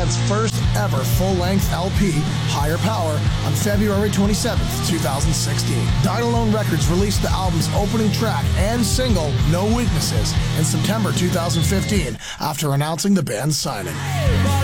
band's first ever full-length LP, Higher Power, on February 27, 2016. Dine Alone Records released the album's opening track and single, No Weaknesses, in September 2015 after announcing the band's signing.